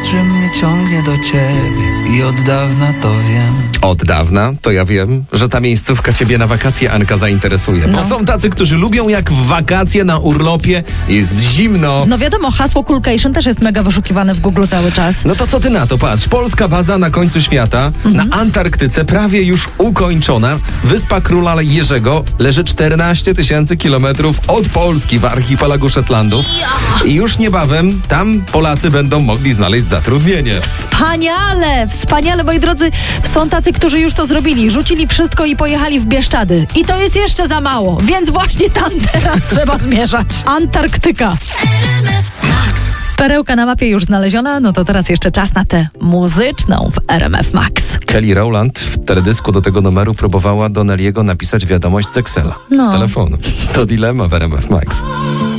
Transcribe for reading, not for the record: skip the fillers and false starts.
że mnie ciągnie do ciebie i od dawna to wiem. Od dawna to ja wiem, że ta miejscówka ciebie na wakacje, Anka, zainteresuje. Bo są tacy, którzy lubią jak w wakacje na urlopie jest zimno. No wiadomo, hasło Coolcation też jest mega wyszukiwane w Google cały czas. No to co ty na to? Patrz, polska baza na końcu świata, na Antarktyce, prawie już ukończona. Wyspa Króla Jerzego leży 14 000 kilometrów od Polski w archipelagu Szetlandów. I już niebawem tam Polacy będą mogli znaleźć zatrudnienie. Wspaniale, moi drodzy. Są tacy, którzy już to zrobili. Rzucili wszystko i pojechali w Bieszczady. I to jest jeszcze za mało, więc właśnie tam teraz trzeba zmierzać. Antarktyka. Perełka na mapie już znaleziona, no to teraz jeszcze czas na tę muzyczną w RMF Max. Kelly Rowland w teledysku do tego numeru próbowała do Nelly'ego napisać wiadomość z Excela, z telefonu. To dilema w RMF Max.